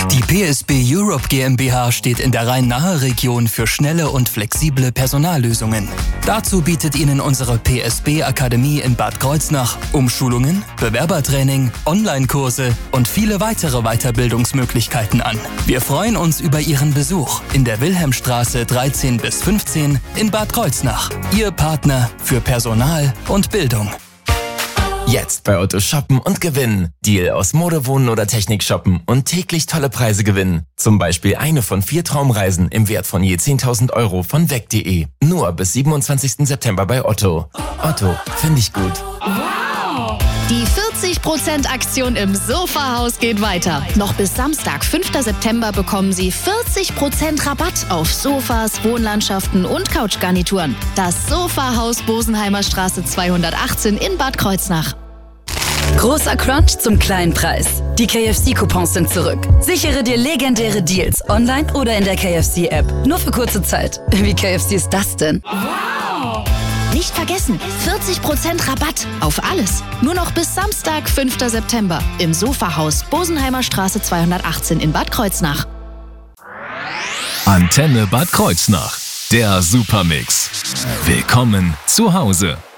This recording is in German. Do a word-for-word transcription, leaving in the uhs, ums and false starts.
Die P S B Europe GmbH steht in der Rhein-Nahe-Region für schnelle und flexible Personallösungen. Dazu bietet Ihnen unsere P S B Akademie in Bad Kreuznach Umschulungen, Bewerbertraining, Online-Kurse und viele weitere Weiterbildungsmöglichkeiten an. Wir freuen uns über Ihren Besuch in der Wilhelmstraße dreizehn bis fünfzehn in Bad Kreuznach. Ihr Partner für Personal und Bildung. Jetzt bei Otto shoppen und gewinnen. Deal aus Mode, Wohnen oder Technik shoppen und täglich tolle Preise gewinnen. Zum Beispiel eine von vier Traumreisen im Wert von je zehntausend Euro von weg punkt de. Nur bis siebenundzwanzigsten September bei Otto. Otto, finde ich gut. Die vierzig Prozent Aktion im Sofahaus geht weiter. Noch bis Samstag, fünften September, bekommen Sie vierzig Prozent Rabatt auf Sofas, Wohnlandschaften und Couchgarnituren. Das Sofahaus Bosenheimer Straße zweihundertachtzehn in Bad Kreuznach. Großer Crunch zum kleinen Preis. Die K F C-Coupons sind zurück. Sichere dir legendäre Deals online oder in der K F C-App. Nur für kurze Zeit. Wie K F C ist das denn? Nicht vergessen, vierzig Prozent Rabatt auf alles. Nur noch bis Samstag, fünften September im Sofahaus Bosenheimer Straße zweihundertachtzehn in Bad Kreuznach. Antenne Bad Kreuznach, der Supermix. Willkommen zu Hause.